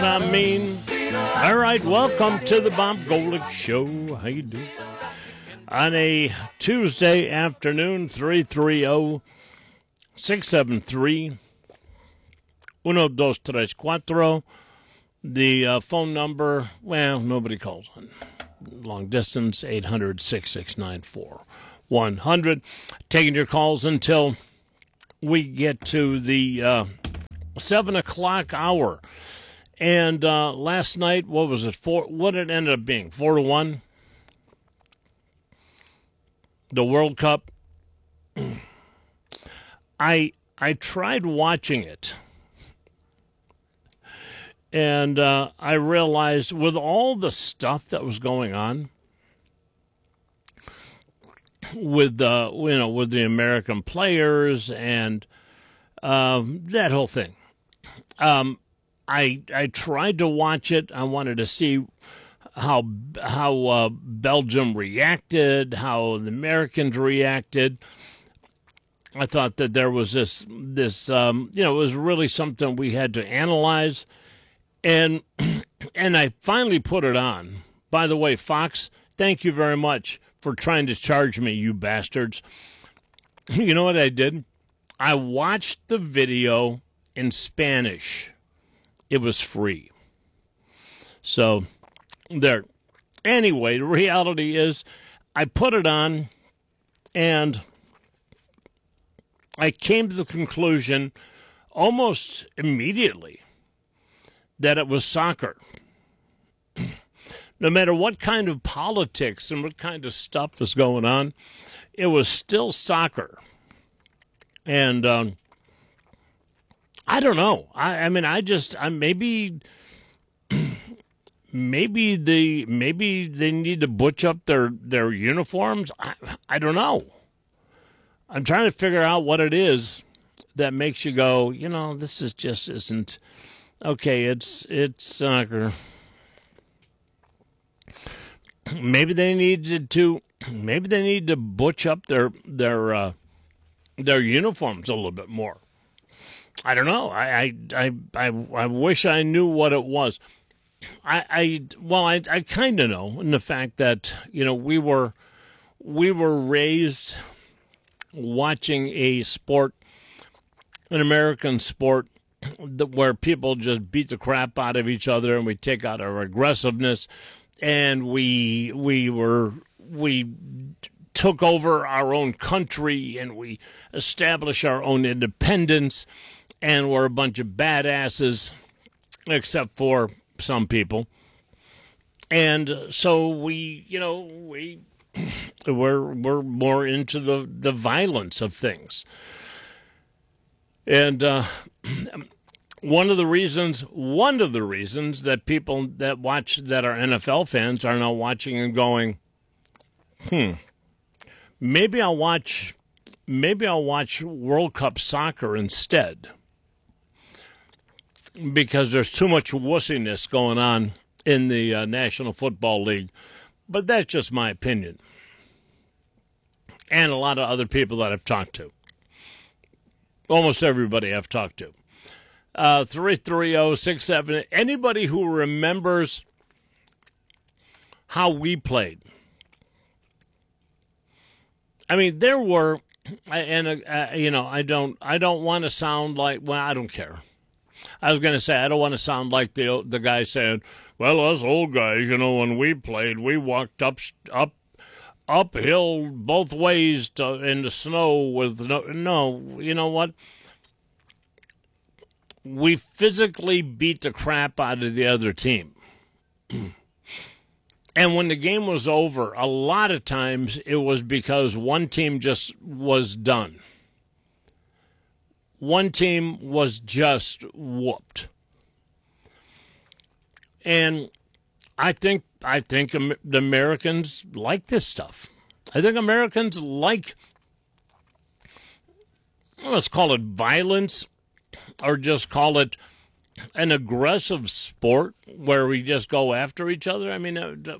I mean, all right, welcome to the Bob Golick Show. How you doing? On a Tuesday afternoon, 330-673-1234. The phone number, well, nobody calls on. Long distance, 800-669-4100. Taking your calls until we get to the 7 o'clock hour. And last night, what was it? What did it end up being? 4-1? The World Cup. I tried watching it. And I realized with all the stuff that was going on with the American players and that whole thing, I tried to watch it. I wanted to see how Belgium reacted, how the Americans reacted. I thought that there was this it was really something we had to analyze. And I finally put it on. By the way, Fox, thank you very much for trying to charge me, you bastards. You know what I did? I watched the video in Spanish. It was free. So, there. Anyway, the reality is I put it on, and I came to the conclusion almost immediately that it was soccer. No matter what kind of politics and what kind of stuff was going on, it was still soccer. And I don't know. Maybe they need to butch up their uniforms. I don't know. I'm trying to figure out what it is that makes you go, this isn't. Okay, it's soccer. Maybe they need to butch up their uniforms a little bit more. I don't know. I wish I knew what it was. I kind of know, in the fact that we were raised watching a sport, an American sport, where people just beat the crap out of each other, and we take out our aggressiveness, and we took over our own country, and we established our own independence, and we're a bunch of badasses, except for some people. And so we're more into the violence of things. And one of the reasons that people that watch, that are NFL fans, are now watching and going, maybe I'll watch World Cup soccer instead, because there's too much wussiness going on in the National Football League. But that's just my opinion, and a lot of other people that I've talked to. Almost everybody I've talked to. 330-67. Anybody who remembers how we played. I mean, there were, and I don't want to sound like, well, I don't care. I was going to say, I don't want to sound like the guy saying, well, us old guys, when we played, we walked uphill both ways in the snow with no, you know what? We physically beat the crap out of the other team. And when the game was over, a lot of times it was because one team just was done. One team was just whooped. And I think the Americans like this stuff. I think Americans like, let's call it violence, or just call it an aggressive sport where we just go after each other. I mean,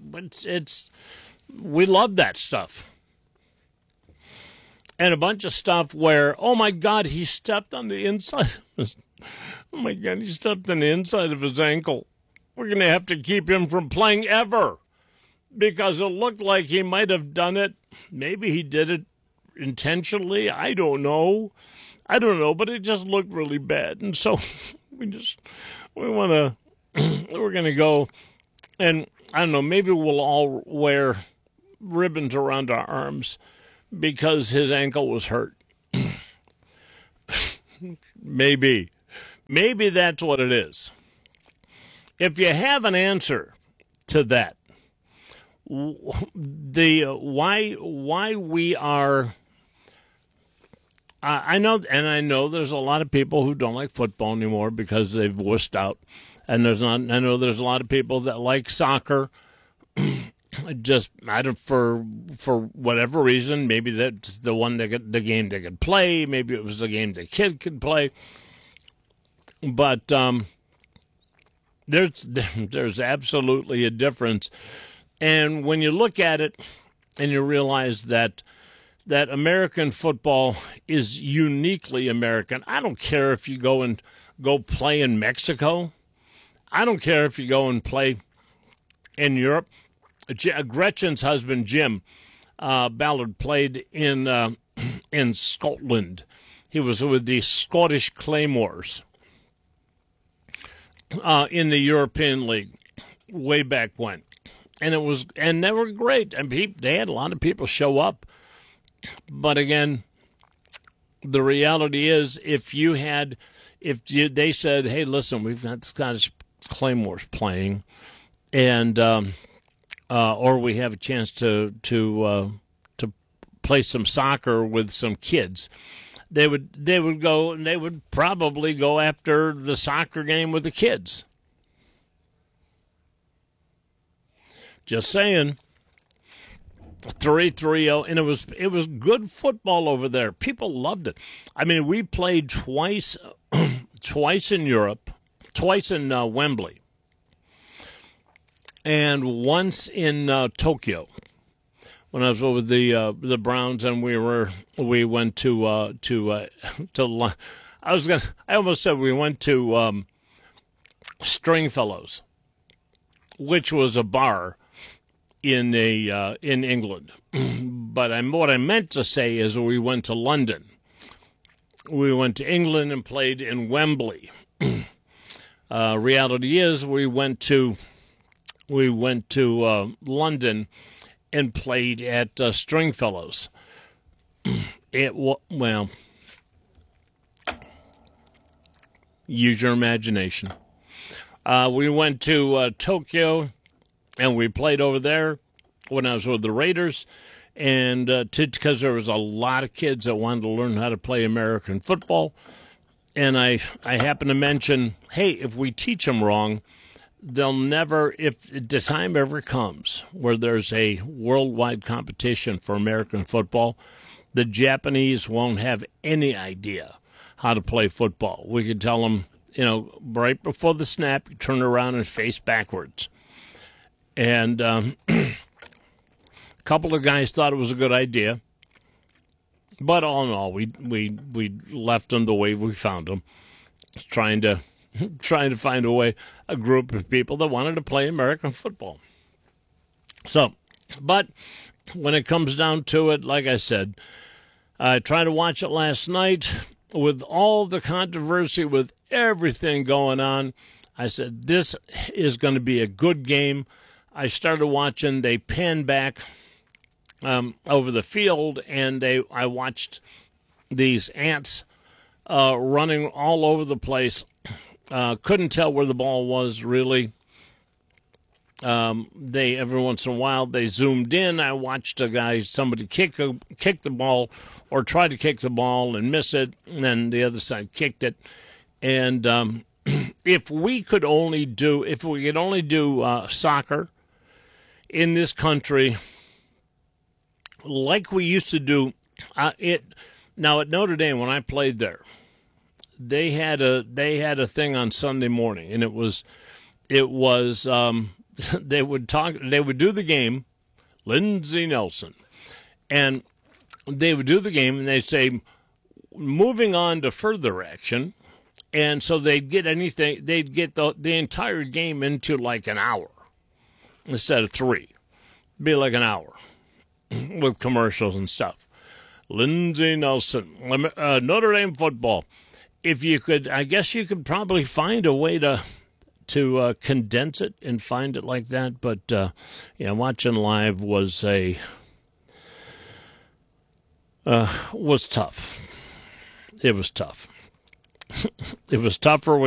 we love that stuff. And a bunch of stuff where, oh my God, he stepped on the inside. Oh my God, he stepped on the inside of his ankle. we're going to have to keep him from playing ever, because it looked like he might have done it. Maybe he did it intentionally. I don't know, but it just looked really bad. And so we're going to go, and I don't know, maybe we'll all wear ribbons around our arms because his ankle was hurt. Maybe that's what it is. If you have an answer to that, why we are, I know there's a lot of people who don't like football anymore because they've wussed out, and I know there's a lot of people that like soccer. Just for whatever reason, maybe that's the game they could play. Maybe it was the game the kid could play. But there's absolutely a difference, and when you look at it and you realize that American football is uniquely American. I don't care if you go play in Mexico. I don't care if you go and play in Europe. Gretchen's husband, Jim Ballard, played in Scotland. He was with the Scottish Claymores in the European League way back when. And they were great. And they had a lot of people show up. But again, the reality is they said, hey, listen, we've got Scottish Claymores playing, and or we have a chance to play some soccer with some kids, they would go, and they would probably go after the soccer game with the kids. Just saying. 3-3-0, and it was good football over there. People loved it. I mean, we played twice in Europe, twice in Wembley, and once in Tokyo. When I was with the Browns, and we went to I almost said we went to Stringfellows, which was a bar in England. But what I meant to say is we went to London. We went to England and played in Wembley. Reality is we went to London and played at Stringfellows. Well, use your imagination. We went to Tokyo, and we played over there when I was with the Raiders, and because there was a lot of kids that wanted to learn how to play American football. And I happened to mention, hey, if we teach them wrong, they'll never, if the time ever comes where there's a worldwide competition for American football, the Japanese won't have any idea how to play football. We could tell them, right before the snap, you turn around and face backwards. And a couple of guys thought it was a good idea. But all in all, we left them the way we found them, trying to find a group of people that wanted to play American football. So, but when it comes down to it, like I said, I tried to watch it last night with all the controversy, with everything going on. I said, this is going to be a good game. I started watching. They panned back over the field, and I watched these ants running all over the place. Couldn't tell where the ball was, really. Every once in a while they zoomed in. I watched somebody kick the ball, or try to kick the ball and miss it, and then the other side kicked it. And if we could only do soccer in this country like we used to do it. Now at Notre Dame, when I played there, they had a thing on Sunday morning, and it was they would do the game, Lindsey Nelson, and they would do the game, and they'd say, moving on to further action, And so they'd get the entire game into like an hour instead of 3. It'd be like an hour with commercials and stuff. Lindsey Nelson, Notre Dame football. If you could, I guess you could probably find a way to condense it and find it like that. But watching live was tough. It was tough. It was tougher